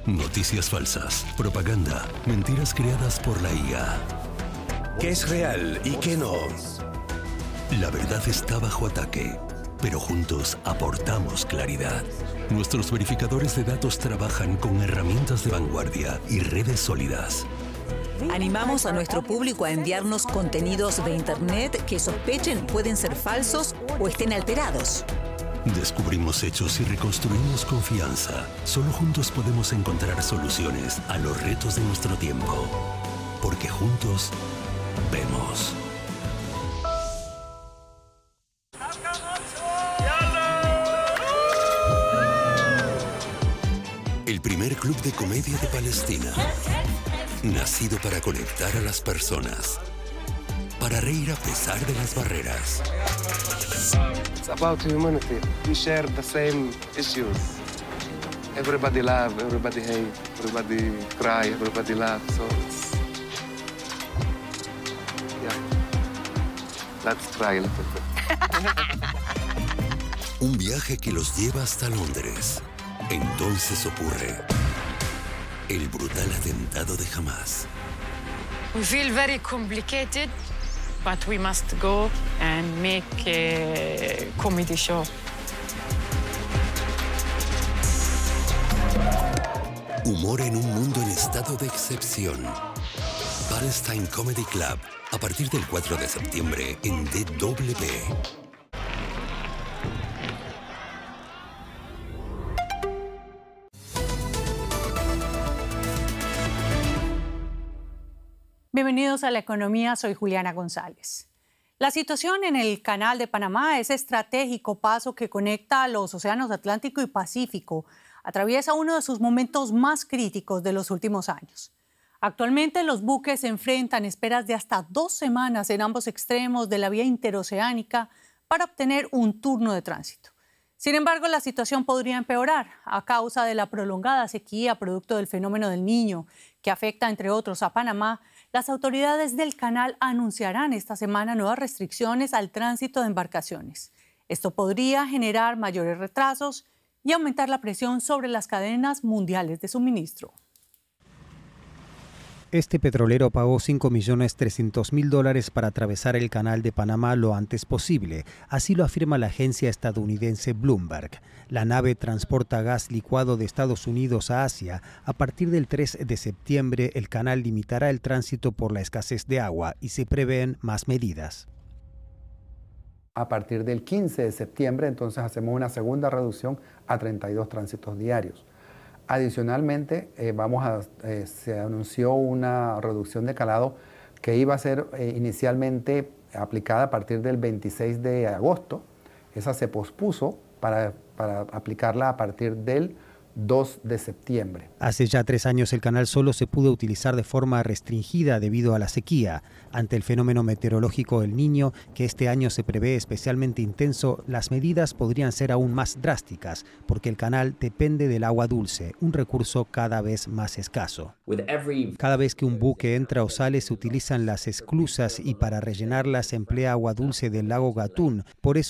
Noticias falsas, propaganda, mentiras creadas por la IA. ¿Qué es real y qué no? La verdad está bajo ataque, pero juntos aportamos claridad. Nuestros verificadores de datos trabajan con herramientas de vanguardia y redes sólidas. Animamos a nuestro público a enviarnos contenidos de Internet que sospechen pueden ser falsos o estén alterados. Descubrimos hechos y reconstruimos confianza. Solo juntos podemos encontrar soluciones a los retos de nuestro tiempo. Porque juntos vemos. El primer club de comedia de Palestina. Nacido para conectar a las personas. Para reír a pesar de las barreras. It's about humanity. We share the same issues. Everybody laugh, everybody hate, everybody cry, everybody laugh. So it's... yeah. Let's cry a little bit. Un viaje que los lleva hasta Londres. Entonces ocurre el brutal atentado de Hamas. We feel very complicated, but we must go and make a comedy show. Humor en un mundo en estado de excepción. Palestine Comedy Club, a partir del 4 de septiembre en DW. Bienvenidos a La Economía, soy Juliana González. La situación en el Canal de Panamá es estratégico paso que conecta los océanos Atlántico y Pacífico. Atraviesa uno de sus momentos más críticos de los últimos años. Actualmente los buques se enfrentan esperas de hasta 2 semanas en ambos extremos de la vía interoceánica para obtener un turno de tránsito. Sin embargo, la situación podría empeorar a causa de la prolongada sequía producto del fenómeno del Niño, que afecta, entre otros, a Panamá. Las autoridades del canal anunciarán esta semana nuevas restricciones al tránsito de embarcaciones. Esto podría generar mayores retrasos y aumentar la presión sobre las cadenas mundiales de suministro. Este petrolero pagó $5.300.000 para atravesar el canal de Panamá lo antes posible. Así lo afirma la agencia estadounidense Bloomberg. La nave transporta gas licuado de Estados Unidos a Asia. A partir del 3 de septiembre, el canal limitará el tránsito por la escasez de agua y se prevén más medidas. A partir del 15 de septiembre, entonces hacemos una segunda reducción a 32 tránsitos diarios. Adicionalmente, se anunció una reducción de calado que iba a ser inicialmente aplicada a partir del 26 de agosto. Esa se pospuso para aplicarla a partir del 2 de septiembre. Hace ya 3 años el canal solo se pudo utilizar de forma restringida debido a la sequía. Ante el fenómeno meteorológico El Niño, que este año se prevé especialmente intenso, las medidas podrían ser aún más drásticas, porque el canal depende del agua dulce, un recurso cada vez más escaso. Cada vez que un buque entra o sale se utilizan las esclusas y para rellenarlas se emplea agua dulce del lago Gatún. Por eso